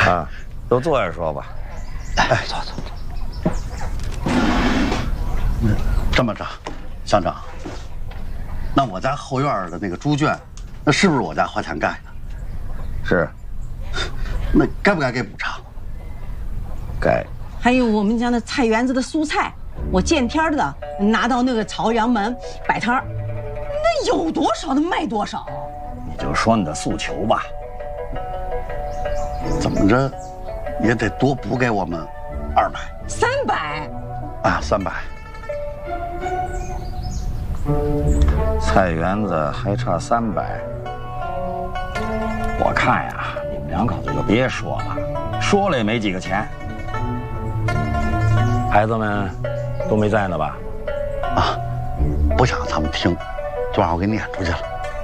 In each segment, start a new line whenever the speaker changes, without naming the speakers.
啊，都坐着说吧。
哎，坐。这么着，乡长，那我家后院的那个猪圈，那是不是我家花钱盖的？
是。
那该不该给补偿？
该。
还有我们家那菜园子的蔬菜，我见天的拿到那个朝阳门摆摊儿，那有多少的卖多少。
你就说你的诉求吧。
怎么着，也得多补给我们200、
300
啊，300。
菜园子还差300，我看呀，你们两口子就别说了，说了也没几个钱。孩子们都没在呢吧？
啊，不想让他们听，就让我给撵出去了。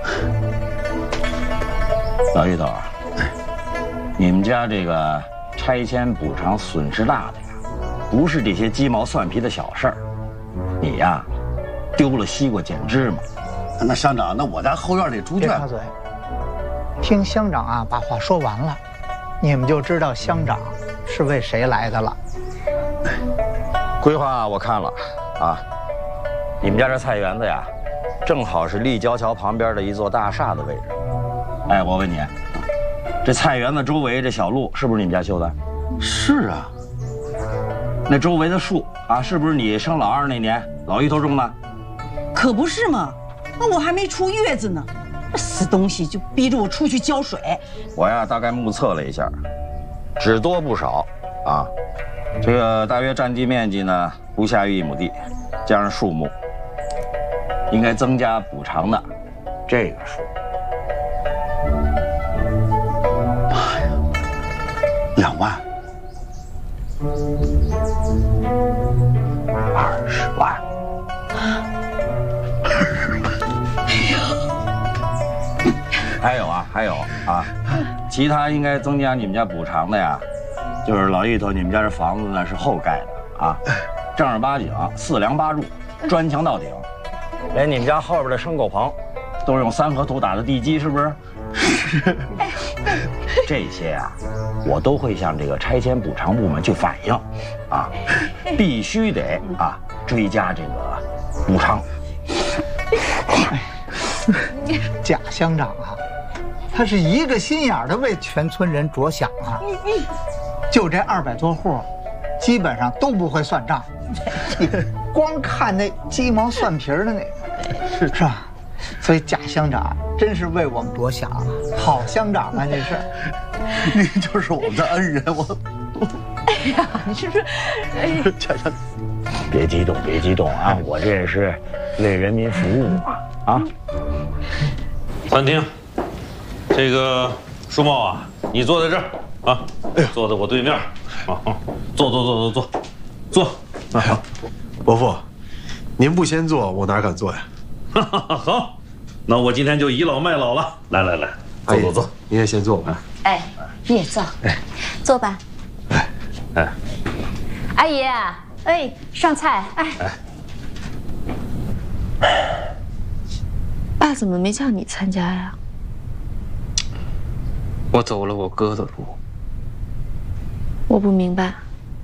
老芋头，你们家这个拆迁补偿损失大的呀，不是这些鸡毛蒜皮的小事儿。你呀，丢了西瓜捡芝麻。
那乡长，那我家后院那猪圈，
别插嘴，听乡长啊把话说完了，你们就知道乡长是为谁来的了。
规划我看了，啊，你们家这菜园子呀，正好是立交桥旁边的一座大厦的位置。哎，我问你，这菜园子周围这小路是不是你们家修的？
是啊。
那周围的树啊，是不是你生老2那年老芋头种的？
可不是嘛，那我还没出月子呢，那死东西就逼着我出去浇水。
我呀大概目测了一下，只多不少啊。这个大约占地面积呢不下于1亩地，加上树木，应该增加补偿的这个数。
妈呀，2万
，20万。还有啊，其他应该增加你们家补偿的呀，就是老芋头，你们家这房子呢是后盖的啊，正儿八经4梁8柱，砖墙到顶，连你们家后边的牲口棚都是用3合土打的地基，是不是？是。这些呀，我都会向这个拆迁补偿部门去反映，啊，必须得啊追加这个补偿。
贾乡长啊，他是一个心眼的为全村人着想啊。就这200多户，基本上都不会算账，光看那鸡毛蒜皮的那个，是吧？所以贾乡长真是为我们着想啊，好乡长啊，这是。
您就是我们的恩人，我。
哎呀，你是不是？哎呀，
贾乡，
别激动，别激动啊！我这也是为人民服务嘛啊！
暂停，这个舒茂啊，你坐在这儿啊，坐在我对面啊，坐。
啊，伯父，您不先坐，我哪敢坐呀？
好，那我今天就倚老卖老了。来，坐，
您也先坐吧。
哎，你也坐，坐吧。
哎，
阿姨，哎，上菜，哎。
爸怎么没叫你参加呀？
我走了我哥的路。
我不明白。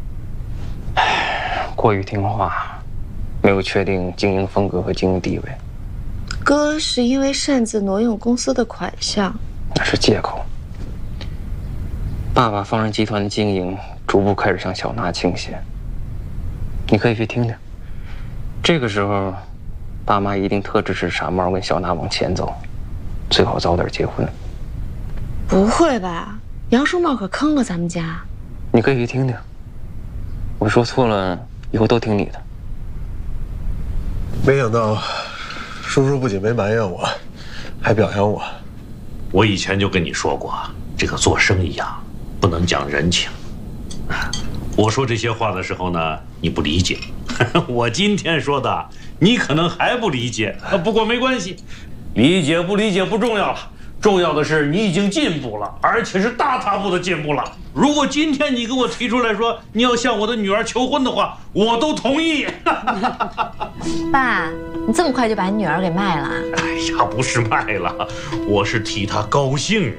过于听话，没有确定经营风格和经营地位。
哥是因为擅自挪用公司的款项，
那是借口。爸爸放任集团的经营逐步开始向小娜倾斜。你可以去听听。这个时候，爸妈一定特支持傻帽跟小娜往前走，最好早点结婚。
不会吧？杨书茂可坑了咱们家。
你可以去听听。我说错了，以后都听你的。
没想到，叔叔不仅没埋怨我，还表扬我。
我以前就跟你说过，这个做生意啊，不能讲人情。我说这些话的时候呢，你不理解。我今天说的，你可能还不理解。不过没关系，理解不理解不重要了，重要的是你已经进步了，而且是大踏步的进步了。如果今天你给我提出来说你要向我的女儿求婚的话，我都同意。
爸，你这么快就把你女儿给卖了？
哎呀，不是卖了，我是替她高兴。